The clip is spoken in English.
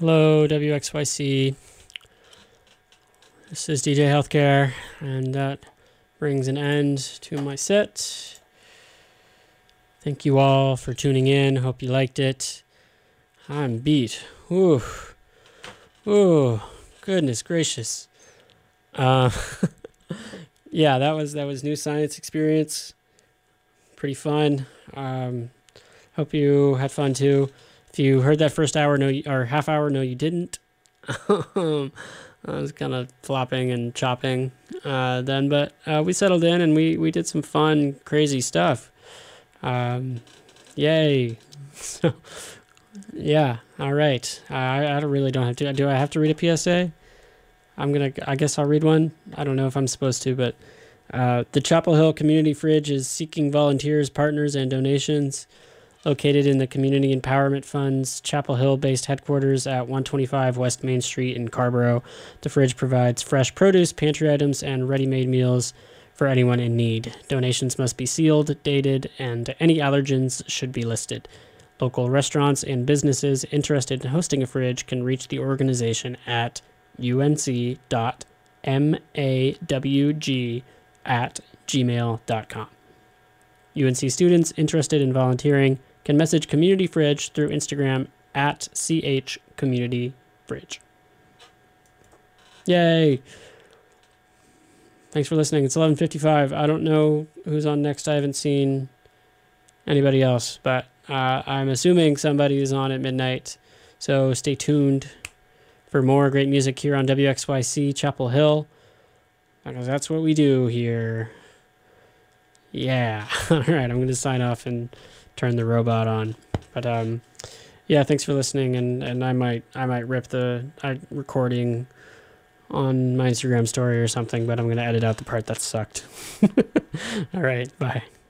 Hello, WXYC. This is DJ Healthcare, and that brings an end to my set. Thank you all for tuning in. Hope you liked it. I'm beat. Ooh. Ooh. Goodness gracious. Yeah, that was New Science Experience. Pretty fun. Hope you had fun too. If you heard that first hour, or half hour, no, you didn't. I was kind of flopping and chopping then, but we settled in and we did some fun, crazy stuff. Yay! So, yeah. All right. I really don't have to. Do I have to read a PSA? I guess I'll read one. I don't know if I'm supposed to, but the Chapel Hill Community Fridge is seeking volunteers, partners, and donations. Located in the Community Empowerment Fund's Chapel Hill-based headquarters at 125 West Main Street in Carrboro, the fridge provides fresh produce, pantry items, and ready-made meals for anyone in need. Donations must be sealed, dated, and any allergens should be listed. Local restaurants and businesses interested in hosting a fridge can reach the organization at unc.mawg@gmail.com. UNC students interested in volunteering can message Community Fridge through Instagram at CHCommunityFridge. Yay! Thanks for listening. It's 11:55. I don't know who's on next. I haven't seen anybody else, but I'm assuming somebody is on at midnight. So stay tuned for more great music here on WXYC Chapel Hill, because that's what we do here. Yeah. All right. I'm going to sign off and turn the robot on. But yeah, thanks for listening. And I might rip the recording on my Instagram story or something, but I'm going to edit out the part that sucked. All right. Bye.